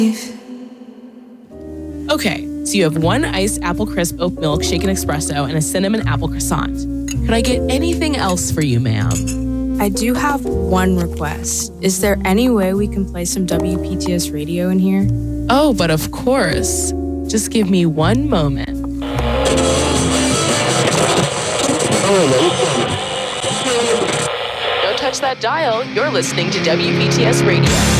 Okay, so you have one iced apple crisp oat milk shaken espresso and a cinnamon apple croissant. Could I get anything else for you, ma'am? I do have one request. Is there any way we can play some WPTS radio in here? Oh, but of course. Just give me one moment. Don't touch that dial. You're listening to WPTS Radio.